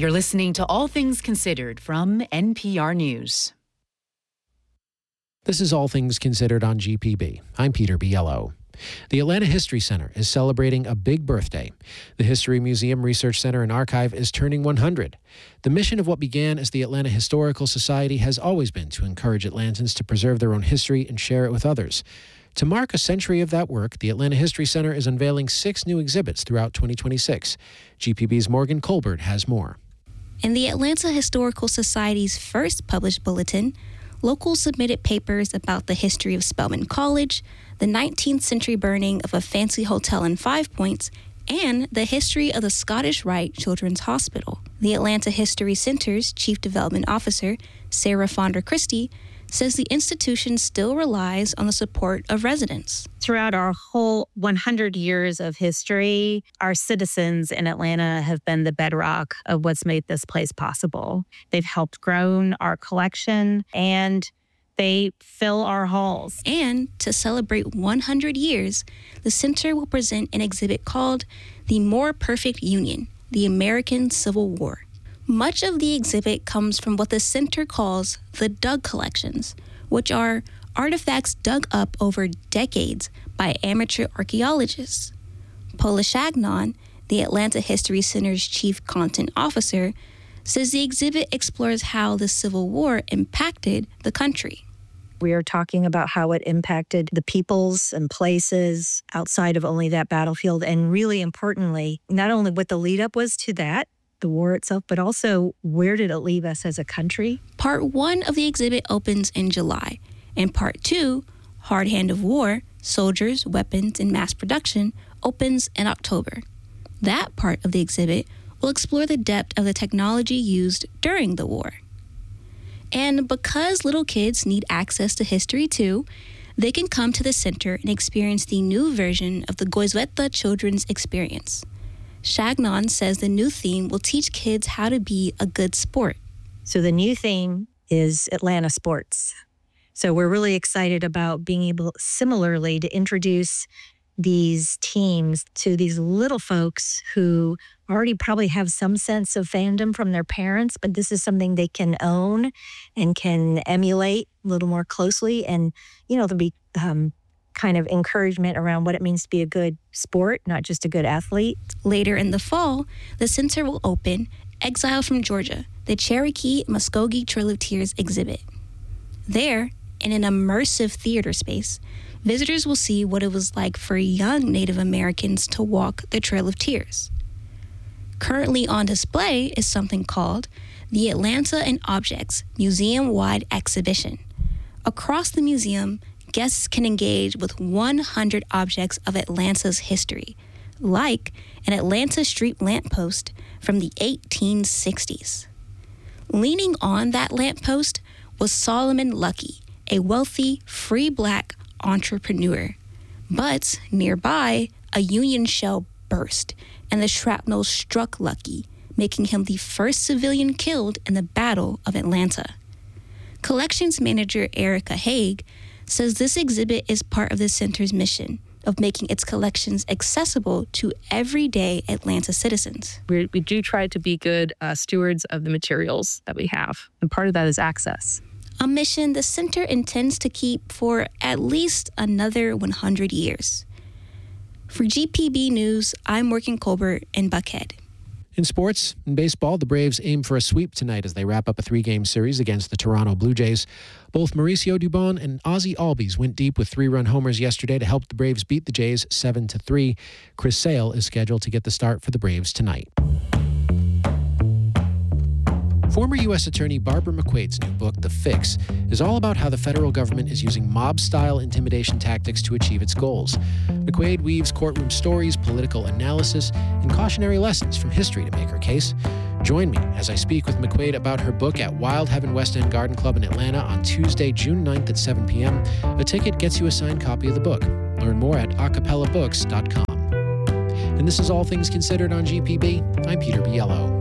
You're listening to All Things Considered from NPR News. This is All Things Considered on GPB. I'm Peter Biello. The Atlanta History Center is celebrating a big birthday. The History Museum, Research Center, and Archive is turning 100. The mission of what began as the Atlanta Historical Society has always been to encourage Atlantans to preserve their own history and share it with others. To mark a century of that work, the Atlanta History Center is unveiling 6 new exhibits throughout 2026. GPB's Morgan Colbert has more. In the Atlanta Historical Society's first published bulletin, locals submitted papers about the history of Spelman College, the 19th century burning of a fancy hotel in Five Points, and the history of the Scottish Rite Children's Hospital. The Atlanta History Center's Chief Development Officer, Sarah Fonder Christie, says the institution still relies on the support of residents. Throughout our whole 100 years of history, our citizens in Atlanta have been the bedrock of what's made this place possible. They've helped grow our collection and they fill our halls. And to celebrate 100 years, the center will present an exhibit called The More Perfect Union, the American Civil War. Much of the exhibit comes from what the center calls the Dug Collections, which are artifacts dug up over decades by amateur archaeologists. Paula Chagnon, the Atlanta History Center's chief content officer, says the exhibit explores how the Civil War impacted the country. We are talking about how it impacted the peoples and places outside of only that battlefield, and really importantly, not only what the lead up was to that, the war itself, but also where did it leave us as a country? Part 1 of the exhibit opens in July, and Part 2, Hard Hand of War, Soldiers, Weapons, and Mass Production, opens in October. That part of the exhibit will explore the depth of the technology used during the war. And because little kids need access to history too, they can come to the center and experience the new version of the Goizueta Children's Experience. Chagnon says the new theme will teach kids how to be a good sport. So the new theme is Atlanta sports. So we're really excited about being able similarly to introduce these teams to these little folks who already probably have some sense of fandom from their parents, but this is something they can own and can emulate a little more closely. And, there'll be kind of encouragement around what it means to be a good sport, not just a good athlete. Later in the fall, the center will open Exile from Georgia, the Cherokee Muskogee Trail of Tears exhibit. There, in an immersive theater space, visitors will see what it was like for young Native Americans to walk the Trail of Tears. Currently on display is something called the Atlanta and Objects Museum-Wide Exhibition. Across the museum, guests can engage with 100 objects of Atlanta's history, like an Atlanta street lamppost from the 1860s. Leaning on that lamppost was Solomon Lucky, a wealthy, free black entrepreneur. But nearby, a Union shell burst, and the shrapnel struck Lucky, making him the first civilian killed in the Battle of Atlanta. Collections manager Erica Haig says this exhibit is part of the center's mission of making its collections accessible to everyday Atlanta citizens. We do try to be good stewards of the materials that we have, and part of that is access. A mission the center intends to keep for at least another 100 years. For GPB News, I'm Morgan Colbert in Buckhead. In sports, in baseball, the Braves aim for a sweep tonight as they wrap up a 3-game series against the Toronto Blue Jays. Both Mauricio Dubon and Ozzie Albies went deep with 3-run homers yesterday to help the Braves beat the Jays 7-3. Chris Sale is scheduled to get the start for the Braves tonight. Former U.S. Attorney Barbara McQuaid's new book, The Fix, is all about how the federal government is using mob-style intimidation tactics to achieve its goals. McQuaid weaves courtroom stories, political analysis, and cautionary lessons from history to make her case. Join me as I speak with McQuaid about her book at Wild Heaven West End Garden Club in Atlanta on Tuesday, June 9th at 7 p.m. A ticket gets you a signed copy of the book. Learn more at acapellabooks.com. And this is All Things Considered on GPB. I'm Peter Biello.